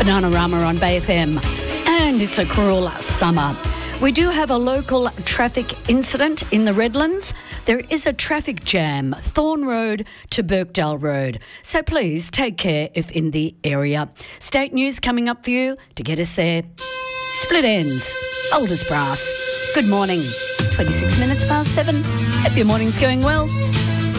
Bananarama on Bay FM. And it's a cruel summer. We do have a local traffic incident in the Redlands. There is a traffic jam, Thorn Road to Birkdale Road. So please take care if in the area. State news coming up for you to get us there. Split ends, old as brass. Good morning. 26 minutes past 7. Hope your morning's going well.